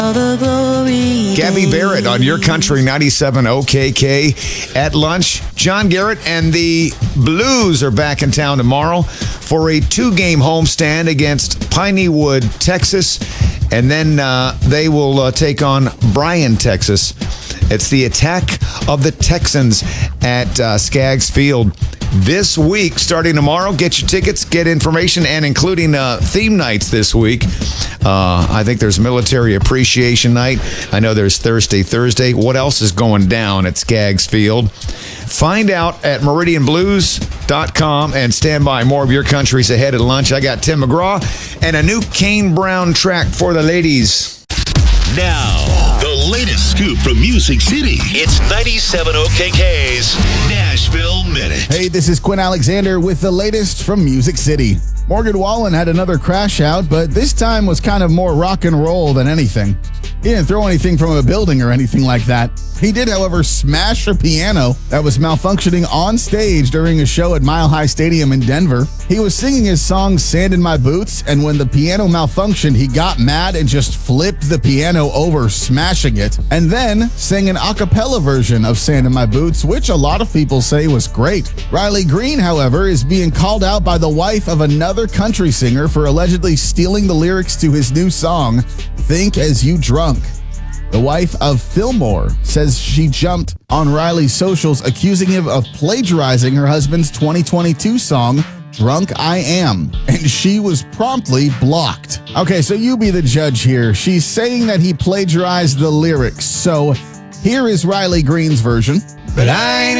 Gabby Barrett on Your Country 97 OKK at lunch. John Garrett and the Blues are back in town tomorrow for a 2-game homestand against Piney Wood, Texas. And then they will take on Bryan, Texas. It's the Attack of the Texans at Skaggs Field this week. Starting tomorrow, get your tickets, get information, and including theme nights this week. I think there's Military Appreciation Night. I know there's Thursday. What else is going down at Skaggs Field? Find out at meridianblues.com and stand by. More of Your Country's ahead at lunch. I got Tim McGraw and a new Kane Brown track for the ladies. Now, the latest scoop from Music City. It's 97 OKK's Nashville Minute. Hey, this is Quinn Alexander with the latest from Music City. Morgan Wallen had another crash out, but this time was kind of more rock and roll than anything. He didn't throw anything from a building or anything like that. He did, however, smash a piano that was malfunctioning on stage during a show at Mile High Stadium in Denver. He was singing his song Sand in My Boots, and when the piano malfunctioned, he got mad and just flipped the piano over, smashing it, and then sang an a cappella version of Sand in My Boots, which a lot of people say was great. Riley Green, however, is being called out by the wife of another country singer for allegedly stealing the lyrics to his new song, Think As You Drunk. The wife of Fillmore says she jumped on Riley's socials accusing him of plagiarizing her husband's 2022 song, Drunk I Am, and she was promptly blocked. Okay, so you be the judge here. She's saying that he plagiarized the lyrics, so here is Riley Green's version. But I ain't